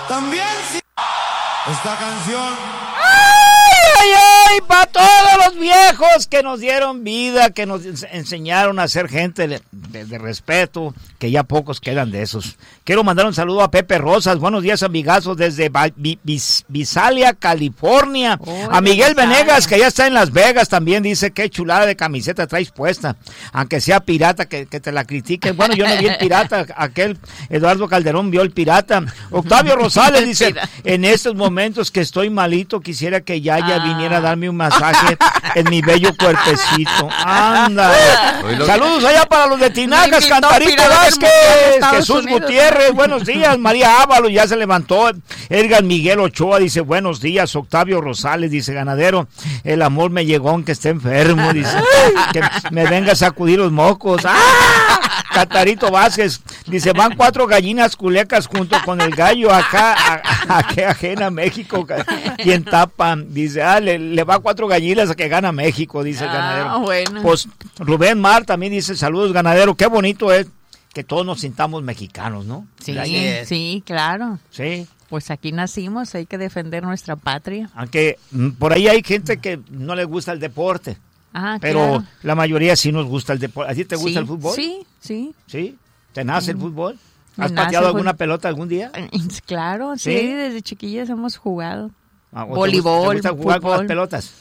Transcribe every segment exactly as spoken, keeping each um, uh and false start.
También sí. Esta canción. ¡Ay, ay! Para todos los viejos que nos dieron vida, que nos enseñaron a ser gente de, de, de respeto, que ya pocos quedan de esos. Quiero mandar un saludo a Pepe Rosas. Buenos días, amigazos, desde Visalia, California. Oh, a Miguel Venegas, que ya está en Las Vegas, también dice, qué chulada de camiseta traes puesta. Aunque sea pirata, que, que te la critiquen. Bueno, yo no vi el pirata, aquel Eduardo Calderón vio el pirata. Octavio Rosales dice, en estos momentos que estoy malito, quisiera que Yaya ah. viniera a darme un masaje en mi bello cuerpecito. Anda. Saludos allá para los de Tinajas, Cantarito Vázquez, Jesús Unidos. Gutiérrez, buenos días. María Ávalo ya se levantó. Edgar Miguel Ochoa dice, buenos días. Octavio Rosales dice, ganadero, el amor me llegó aunque esté enfermo, dice, que me venga a sacudir los mocos. ¡Ah! Cantarito Vázquez dice, van cuatro gallinas culecas junto con el gallo acá, a, a, a que ajena México, quien tapa, dice, ah, le, le va cuatro gallinas a que gana México, dice el ganadero. Ah, bueno. Pues Rubén Mar también dice, saludos, ganadero, qué bonito es que todos nos sintamos mexicanos, ¿no? Sí, sí, claro. Sí. Pues aquí nacimos, hay que defender nuestra patria. Aunque mm, por ahí hay gente que no le gusta el deporte. Ah, pero claro. La mayoría sí nos gusta el deporte. ¿A ti te gusta sí, el fútbol? Sí, sí. ¿Sí? ¿Te nace mm. el fútbol? ¿Has Me pateado alguna fútbol. pelota algún día? Claro, sí, sí desde chiquillas hemos jugado. Ah, voleibol, ¿te gusta, te gusta jugar fútbol. con las pelotas?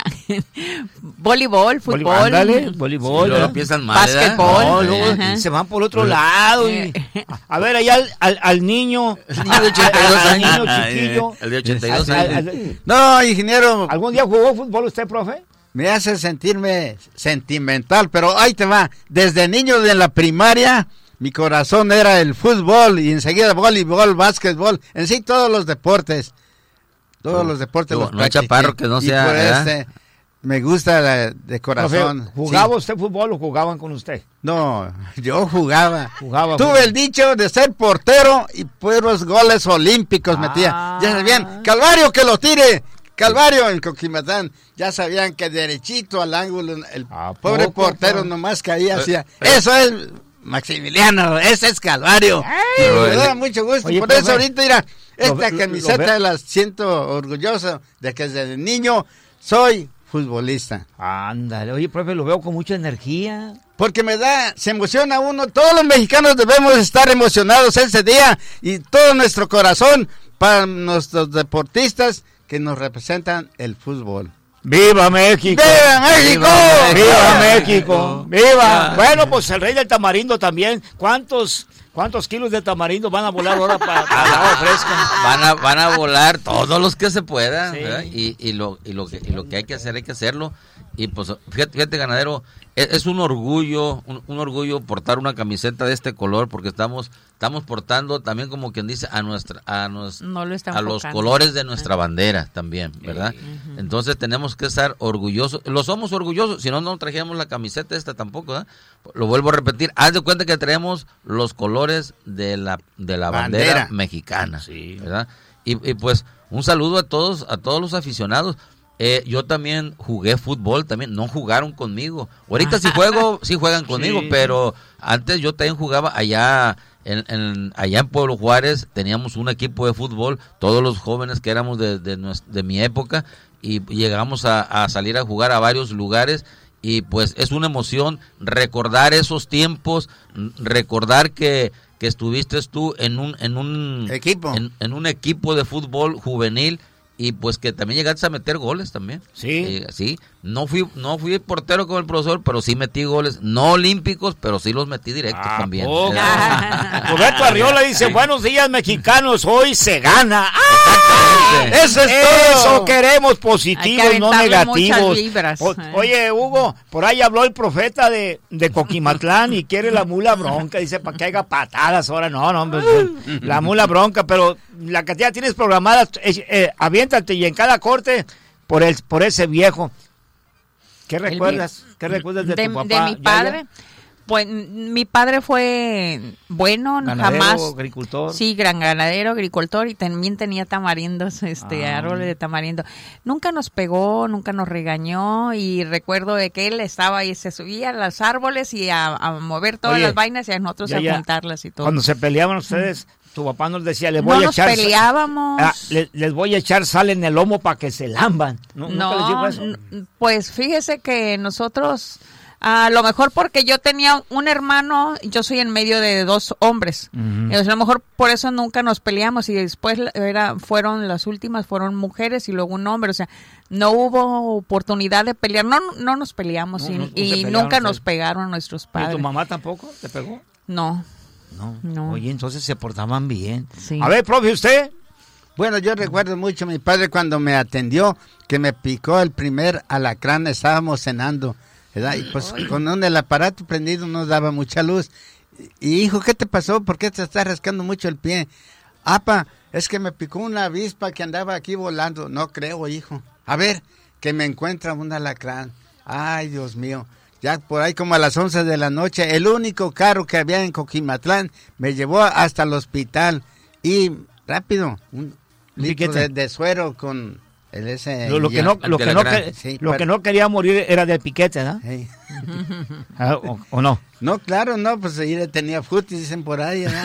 Voleibol, fútbol. Ándale, voleibol. No empiezan mal, Básquetbol. No, luego se van por otro lado. Y, a ver, allá al, al, al niño. El niño de ochenta y dos al, años. niño chiquillo. El de ochenta y dos Al- al- años. al- No, ingeniero, ¿Algún día jugó fútbol usted, profe? me hace sentirme sentimental, pero ahí te va. Desde niño de la primaria, mi corazón era el fútbol y enseguida voleibol, básquetbol, en sí todos los deportes. Todos No, los deportes no, los no hay practiqué. chaparro que no Y sea, por ¿verdad? este, me gusta la- de corazón. Profe, ¿jugaba Sí. usted fútbol o jugaban con usted? No, yo jugaba. Jugaba Tuve fútbol. el dicho de ser portero y puros goles olímpicos Ah. metía. Ya sabían, Calvario que lo tire. Calvario en Coquimatán. Ya sabían que derechito al ángulo el ¿A pobre poco, portero pa? nomás caía Eh, hacia. pero- Eso es Maximiliano, ese es Calvario. Pero Me el- da mucho gusto. Oye, Por profe, eso ahorita mira, esta lo- camiseta lo- la siento orgulloso de que desde niño soy futbolista. Ándale, oye, profe, lo veo con mucha energía. Porque me da, se emociona uno. Todos los mexicanos debemos estar emocionados ese día y todo nuestro corazón para nuestros deportistas que nos representan el fútbol. ¡Viva México! ¡Viva México! ¡Viva México! ¡Viva! Bueno, pues el rey del tamarindo también. ¿Cuántos cuántos kilos de tamarindo van a volar ahora para, para la agua fresca? Van a, van a volar todos los que se puedan, Sí. ¿verdad? Y, y, lo, y, lo que, y lo que hay que hacer, hay que hacerlo. Y pues, fíjate, fíjate ganadero, es, es un orgullo, un, un orgullo portar una camiseta de este color, porque estamos estamos portando también, como quien dice, a nuestra a, nos, No lo está a los enfocando. colores de nuestra bandera también, ¿verdad? Uh-huh. Entonces tenemos que estar orgullosos, lo somos orgullosos, si no, no trajéramos la camiseta esta tampoco, ¿verdad? Lo vuelvo a repetir, haz de cuenta que traemos los colores de la de la bandera, Bandera. mexicana, Sí. ¿verdad? Y, y pues un saludo a todos a todos los aficionados. Eh, yo también jugué fútbol, también no jugaron conmigo. Ahorita sí juego, sí juegan conmigo, Sí. pero antes yo también jugaba allá en, en allá en Pueblo Juárez, teníamos un equipo de fútbol, todos los jóvenes que éramos de, de, nues- de mi época, y llegamos a, a salir a jugar a varios lugares. Y pues es una emoción recordar esos tiempos, n- recordar que, que estuviste tú en un en un Equipo. en, en un equipo de fútbol juvenil, y pues que también llegaste a meter goles también. Sí. Eh, sí, no fui no fui portero como el profesor, pero sí metí goles, no olímpicos, pero sí los metí directos ¿A también. poco? Eh, Roberto Arriola dice, buenos días mexicanos, hoy se gana. Exactamente. Eso es Eso todo. queremos, Hay positivos, que no aventarle negativos. muchas vibras. O- Eh. oye, Hugo, por ahí habló el profeta de, de Coquimatlán y quiere la mula bronca. Dice, para que haya patadas ahora. No, no, hombre, la mula bronca, pero la que ya tienes programada, eh, eh, aviéntate y en cada corte por, el, por ese viejo. ¿Qué recuerdas? ¿Qué recuerdas de, de, tu papá? de mi Yaya? padre. Pues mi padre fue bueno, Ganadero, jamás. agricultor. Sí, gran ganadero, agricultor, y también tenía tamarindos, este, Ah. árboles de tamarindo. Nunca nos pegó, nunca nos regañó, y recuerdo de que él estaba y se subía a los árboles y a, a mover todas Oye, las vainas y a nosotros ya, ya. a juntarlas y todo. Cuando se peleaban ustedes, tu papá nos decía, les voy No a nos echar... peleábamos. Ah, le- les voy a echar sal en el lomo para que se lamban. ¿No, ¿Nunca les dijo No, eso? n- pues fíjese que nosotros, a lo mejor porque yo tenía un hermano, yo soy en medio de dos hombres, Ujú. y a lo mejor por eso nunca nos peleamos y después la- era, fueron las últimas, fueron mujeres y luego un hombre, o sea, no hubo oportunidad de pelear, no, no nos peleamos No, y, no- no se y pelearon nunca ustedes. nos pegaron nuestros ¿Y padres. tu mamá tampoco te pegó? No, No. No. Oye, entonces se portaban bien. Sí. A ver, profe, ¿usted? Bueno, yo recuerdo mucho a mi padre cuando me atendió, que me picó el primer alacrán, estábamos cenando, ¿verdad? Y pues con un el aparato prendido no daba mucha luz. Y hijo, ¿qué te pasó? ¿Por qué te estás rascando mucho el pie? Apa, es que me picó una avispa que andaba aquí volando. No creo, hijo. A ver, que me encuentra un alacrán. Ay, Dios mío. Ya por ahí como a las once de la noche, el único carro que había en Coquimatlán me llevó hasta el hospital. Y rápido, un litro piquete. de, de suero con el ese... Lo, lo que no, lo, que no, Alacrán. que- Sí, lo para- que no quería morir era del piquete, ¿no? Hey. Ah, o, o no? No, claro, no, pues ahí le tenía futis, dicen por ahí, ¿no?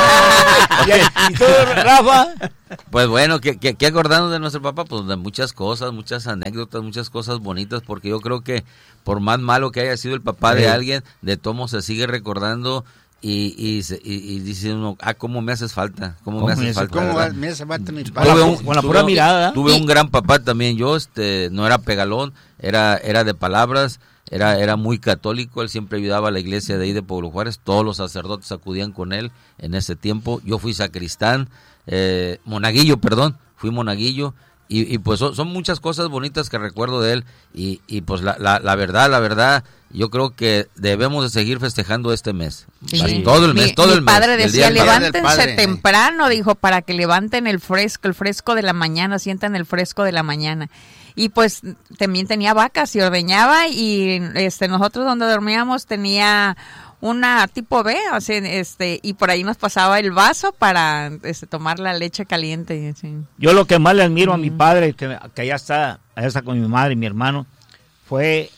¿Y tú, Rafa? Pues bueno, que, que, que acordando de nuestro papá, pues de muchas cosas, muchas anécdotas, muchas cosas bonitas, porque yo creo que por más malo que haya sido el papá de Sí. alguien, de tomo se sigue recordando y, y, se- y, y dice uno, ah, cómo me haces falta, cómo, ¿Cómo me me haces hace- falta. ¿Cómo ¿verdad? va? Me hace falta mi Con padre. la Tuve pu- un- con la tuve pura un- mirada. Tuve Y- un gran papá también, yo este no era pegalón, era era de palabras, era era muy católico, él siempre ayudaba a la iglesia de ahí de Pueblo Juárez, todos los sacerdotes acudían con él en ese tiempo. Yo fui sacristán, eh, monaguillo, perdón, fui monaguillo. Y, y pues son, son muchas cosas bonitas que recuerdo de él y, y pues la, la, la verdad, la verdad, yo creo que debemos de seguir festejando este mes. Sí. Así, todo el mes, Mi- todo mi el mes. padre el decía, Día del Padre. del levántense Padre". temprano, dijo, para que levanten el fresco, el fresco de la mañana, sientan el fresco de la mañana. Y pues también tenía vacas y ordeñaba y este nosotros donde dormíamos tenía una tipo B, o sea, este, y por ahí nos pasaba el vaso para este, tomar la leche caliente. Sí. Yo lo que más le admiro a mi padre, que, que allá está, allá está con mi madre y mi hermano, fue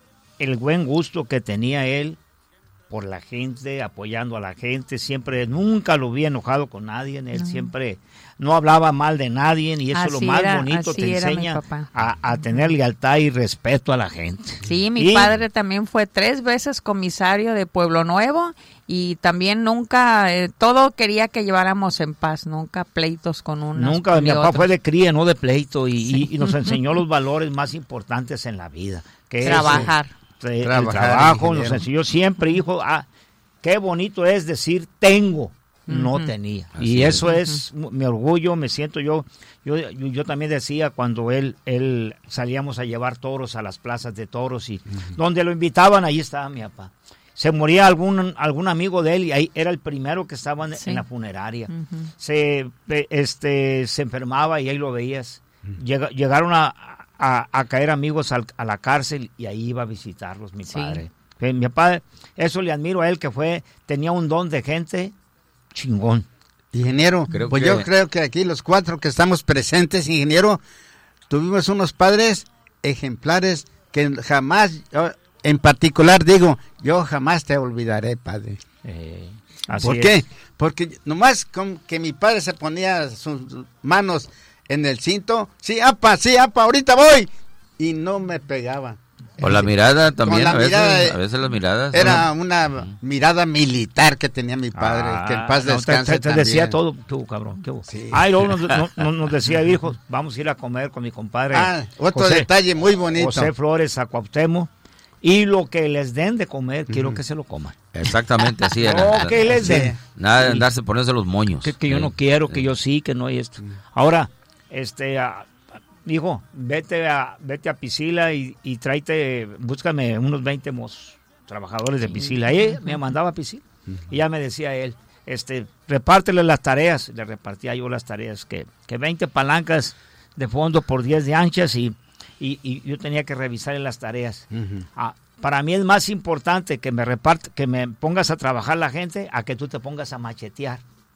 el buen gusto que tenía él por la gente, apoyando a la gente. Siempre, nunca lo vi enojado con nadie. Él No. siempre no hablaba mal de nadie y eso es lo Así más era, bonito, así te era mi enseña papá. a, a tener lealtad y respeto a la gente. Sí, mi Y- padre también fue tres veces comisario de Pueblo Nuevo y también nunca, eh, todo quería que lleváramos en paz, nunca pleitos con unos Nunca, ni mi papá otros. fue de cría, no de pleito, y, Sí. y- y nos enseñó los valores más importantes en la vida. Que es, Trabajar. eh, el Trabajar, trabajo, nos ingeniero. enseñó siempre, hijo, ah, qué bonito es decir tengo, no Ujú. tenía. Así Y es. eso es mu- mi orgullo, me siento yo, yo, yo, yo también decía cuando él, él salíamos a llevar toros a las plazas de toros y donde lo invitaban, ahí estaba mi papá. Se moría algún, algún amigo de él y ahí era el primero que estaba en, Sí. en la funeraria. Ujú. Se, pe- este, se enfermaba y ahí lo veías. Llega- llegaron a, a, a caer amigos al- a la cárcel y ahí iba a visitarlos mi Sí. padre. Eh, Mi padre, eso le admiro a él, que fue, tenía un don de gente chingón. Ingeniero, Creo pues que- yo creo que aquí los cuatro que estamos presentes, ingeniero, tuvimos unos padres ejemplares que jamás, yo, en particular digo, yo jamás te olvidaré, padre. Eh, así ¿Por es. qué? Porque nomás con que mi padre se ponía sus manos en el cinto, sí, apa, sí, apa, ahorita voy, y no me pegaba. O la mirada también, la a, veces, mirada, eh, a veces las miradas. Era ¿no? una mirada militar que tenía mi padre, Ah, que en paz no, te- descanse te, te también. decía todo, tú, cabrón. ¿qué hubo? Sí. Ay, luego nos, no- no- nos decía, hijo, vamos a ir a comer con mi compadre. Ah, otro José- detalle muy bonito. José Flores a Cuauhtémoc. Y lo que les den de comer, quiero que se lo coman. Exactamente, así era. No, que les Sí. den. Nada de Sí. andarse poniéndose los moños. Que, que yo Sí. no quiero, que Sí. yo sí, que no hay esto. Ahora, este, ah, hijo, vete a, vete a Piscila y, y tráete, búscame unos veinte mozos, trabajadores de Piscila. Y me mandaba a Piscila. Y ya me decía él, este, repártele las tareas. Le repartía yo las tareas, que, que veinte palancas de fondo por diez de anchas y, y, y yo tenía que revisarle las tareas. Ujú. Ah, para mí es más importante que me reparte, que me pongas a trabajar la gente a que tú te pongas a machetear.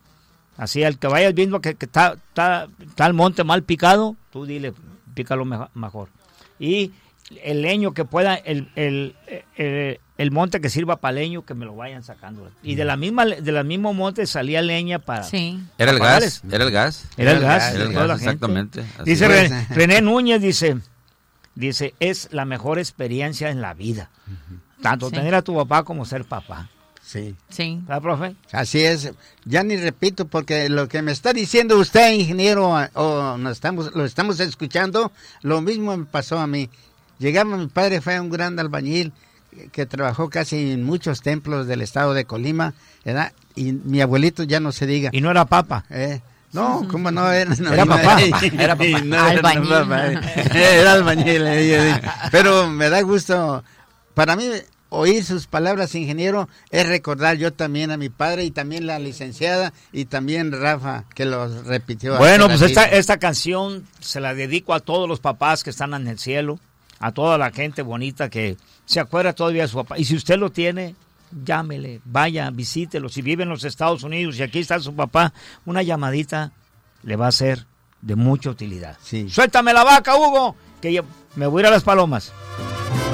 Así, al que vayas viendo que que está está- está el monte mal picado, tú dile, pícalo mejo- mejor. Y el leño que pueda, el, el, el, el monte que sirva para leño, que me lo vayan sacando. Y de la misma de la mismo monte salía leña para... Sí. Era el para gas, era el gas. Era el gas, Era el de toda gas, la gente. exactamente. Así Dice es. René, René Núñez, dice, dice, es la mejor experiencia en la vida. Tanto Sí. tener a tu papá como ser papá. Sí. Sí. ¿Verdad, profe? Así es, ya ni repito porque lo que me está diciendo usted, ingeniero, o nos estamos, lo estamos escuchando, lo mismo me pasó a mí. Llegaba mi padre, fue un gran albañil que trabajó casi en muchos templos del estado de Colima, ¿verdad? Y mi abuelito ya no se diga. Y no era papa. Eh, no, ¿cómo no? Era, no, Era no, papá, eh, era papá. no, era Albañil. papá, eh. Era albañil. eh, yo digo. Pero me da gusto, para mí, oír sus palabras, ingeniero, es recordar yo también a mi padre y también la licenciada y también Rafa, que los repitió. Bueno, hace pues esta, ratito. esta canción se la dedico a todos los papás que están en el cielo, a toda la gente bonita que se acuerda todavía de su papá. Y si usted lo tiene, llámele, vaya, visítelo. Si vive en los Estados Unidos y aquí está su papá, una llamadita le va a ser de mucha utilidad. Sí. Suéltame la vaca, Hugo, que yo me voy a ir a las palomas.